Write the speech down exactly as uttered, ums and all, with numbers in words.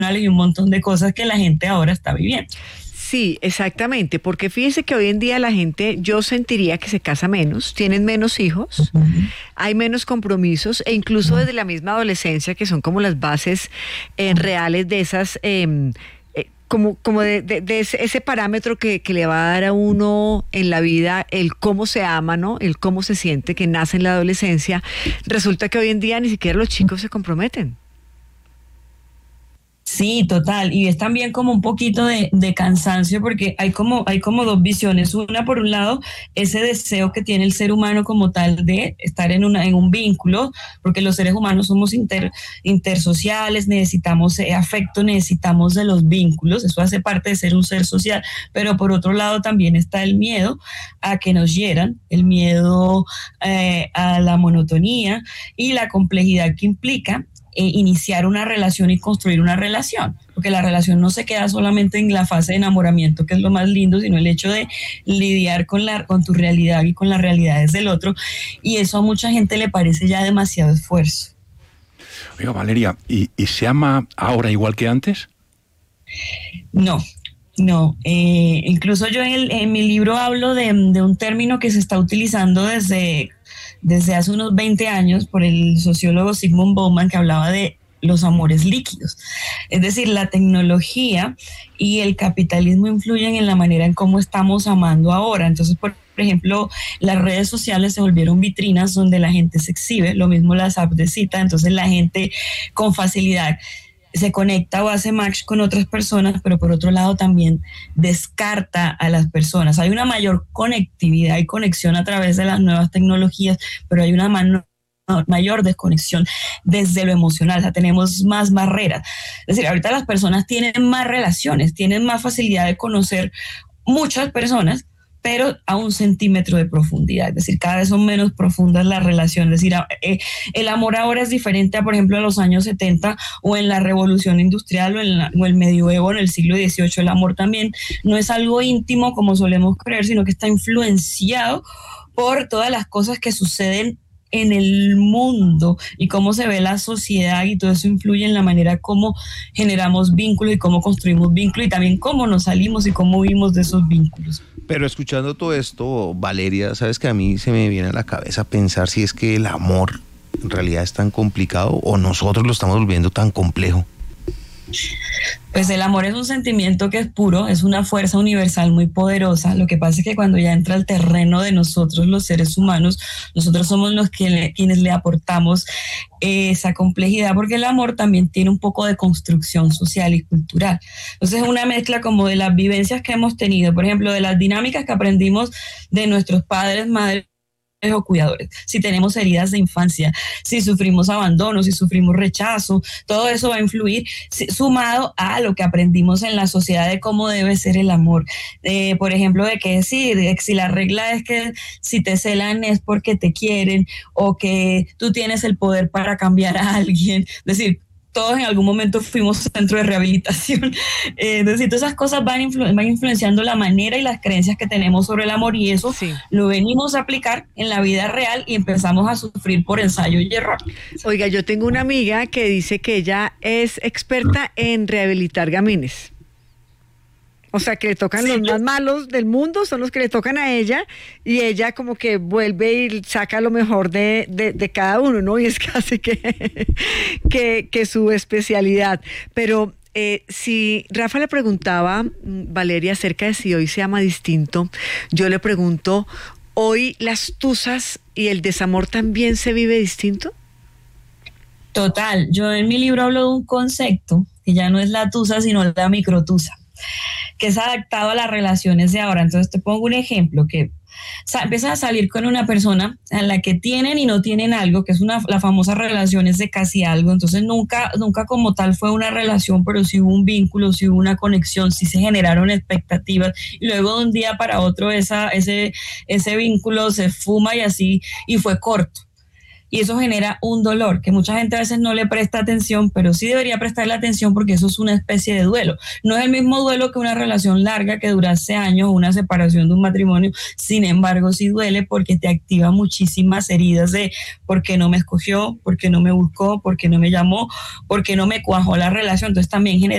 y un montón de cosas que la gente ahora está viviendo. Sí, exactamente, porque fíjese que hoy en día la gente, yo sentiría que se casa menos, tienen menos hijos, uh-huh. hay menos compromisos, e incluso desde la misma adolescencia, que son como las bases eh, reales de esas, eh, eh, como, como de, de, de ese, ese parámetro que, que le va a dar a uno en la vida el cómo se ama, ¿no? El cómo se siente, que nace en la adolescencia. Resulta que hoy en día ni siquiera los chicos se comprometen. Sí, total, y es también como un poquito de, de cansancio, porque hay como, hay como dos visiones. Una, por un lado, ese deseo que tiene el ser humano como tal de estar en, una, en un vínculo, porque los seres humanos somos inter, intersociales, necesitamos eh, afecto, necesitamos de los vínculos, eso hace parte de ser un ser social, pero por otro lado también está el miedo a que nos hieran, el miedo eh, a la monotonía y la complejidad que implica Eh, iniciar una relación y construir una relación, porque la relación no se queda solamente en la fase de enamoramiento, que es lo más lindo, sino el hecho de lidiar con, la, con tu realidad y con las realidades del otro, y eso a mucha gente le parece ya demasiado esfuerzo. Oiga, Valeria, ¿y, y se ama ahora igual que antes? No. No, eh, incluso yo en, el, en mi libro hablo de, de un término que se está utilizando desde, desde hace unos veinte años por el sociólogo Zygmunt Bauman, que hablaba de los amores líquidos. Es decir, la tecnología y el capitalismo influyen en la manera en cómo estamos amando ahora. Entonces, por Por ejemplo, las redes sociales se volvieron vitrinas donde la gente se exhibe, lo mismo las apps de cita, entonces la gente con facilidad se conecta o hace match con otras personas, pero por otro lado también descarta a las personas. Hay una mayor conectividad y conexión a través de las nuevas tecnologías, pero hay una man- mayor desconexión desde lo emocional, o sea, tenemos más barreras. Es decir, ahorita las personas tienen más relaciones, tienen más facilidad de conocer muchas personas, pero a un centímetro de profundidad, es decir, cada vez son menos profundas las relaciones, es decir, eh, el amor ahora es diferente a, por ejemplo, a los años setenta o en la revolución industrial o en la, o el medioevo en el siglo dieciocho, el amor también no es algo íntimo como solemos creer, sino que está influenciado por todas las cosas que suceden en el mundo y cómo se ve la sociedad, y todo eso influye en la manera como generamos vínculos y cómo construimos vínculos y también cómo nos salimos y cómo vivimos de esos vínculos. Pero escuchando todo esto, Valeria, sabes que a mí se me viene a la cabeza pensar si es que el amor en realidad es tan complicado o nosotros lo estamos volviendo tan complejo. Pues el amor es un sentimiento que es puro, es una fuerza universal muy poderosa. Lo que pasa es que cuando ya entra al terreno de nosotros, los seres humanos, nosotros somos los que le, quienes le aportamos esa complejidad, porque el amor también tiene un poco de construcción social y cultural. Entonces es una mezcla como de las vivencias que hemos tenido, por ejemplo, de las dinámicas que aprendimos de nuestros padres, madres o cuidadores, si tenemos heridas de infancia, si sufrimos abandono, si sufrimos rechazo, todo eso va a influir, sumado a lo que aprendimos en la sociedad de cómo debe ser el amor. Eh, por ejemplo, de que sí, de que si la regla es que si te celan es porque te quieren, o que tú tienes el poder para cambiar a alguien, es decir, todos en algún momento fuimos centro de rehabilitación. Eh, es decir, todas esas cosas van, influ- van influenciando la manera y las creencias que tenemos sobre el amor, y eso sí lo venimos a aplicar en la vida real y empezamos a sufrir por ensayo y error. Oiga, yo tengo una amiga que dice que ella es experta en rehabilitar gamines. O sea, que le tocan sí, los yo... más malos del mundo, son los que le tocan a ella, y ella como que vuelve y saca lo mejor de, de, de cada uno, ¿no? Y es casi que, que, que su especialidad. Pero eh, si Rafa le preguntaba, Valeria, acerca de si hoy se ama distinto, yo le pregunto, ¿hoy las tusas y el desamor también se vive distinto? Total, yo en mi libro hablo de un concepto que ya no es la tusa, sino la microtusa, que es adaptado a las relaciones de ahora. Entonces te pongo un ejemplo, que sa- empiezas a salir con una persona a la que tienen y no tienen algo, que es una, la famosa relaciones de casi algo. Entonces nunca, nunca como tal fue una relación, pero sí hubo un vínculo, sí hubo una conexión, sí se generaron expectativas, y luego de un día para otro esa, ese, ese vínculo se fuma y así, y fue corto. y eso genera un dolor que mucha gente a veces no le presta atención, pero sí debería prestarle atención porque eso es una especie de duelo. No es el mismo duelo que una relación larga que durase años o una separación de un matrimonio, sin embargo sí duele porque te activa muchísimas heridas de por qué no me escogió, por qué no me buscó, por qué no me llamó, por qué no me cuajó la relación, entonces también genera